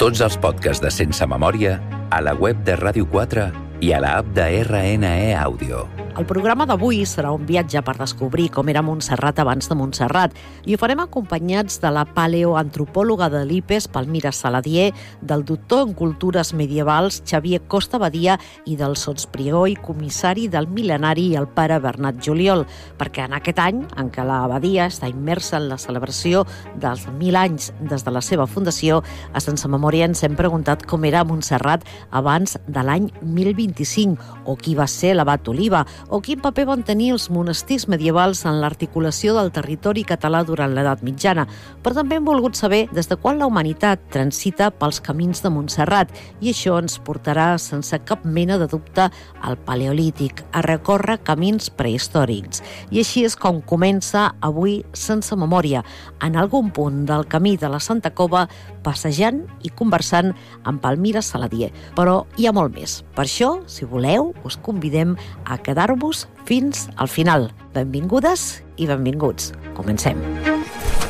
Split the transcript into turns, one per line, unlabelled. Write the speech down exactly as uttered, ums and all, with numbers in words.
Tots els podcasts de Sense Memòria a la web de Ràdio quatre i a l'app de R N E Àudio.
El programa d'avui serà un viatge per descobrir com era Montserrat abans de Montserrat i ho farem acompanyats de la paleoantropòloga de l'I P E S, Palmira Saladier, del doctor en cultures medievals, Xavier Costa Badia, i del sotsprior i comissari del mil·lenari, el pare Bernat Juliol, perquè en aquest any en què l'abadia està immersa en la celebració dels mil anys des de la seva fundació, a Sense Memòria ens hem preguntat com era Montserrat abans de l'any mil vint-i-cinc, o qui va ser l'abat Oliba, o quin paper van tenir els monestirs medievals en l'articulació del territori català durant l'edat mitjana. Però també hem volgut saber des de quan la humanitat transita pels camins de Montserrat, i això ens portarà, sense cap mena de dubte, al Paleolític, a recórrer camins prehistòrics. I així és com comença avui Sense Memòria, en algun punt del camí de la Santa Cova, passejant i conversant amb Palmira Saladier. Però hi ha molt més. Per això, si voleu, us convidem a quedar-vos fins al final. Benvingudes i benvinguts. Comencem.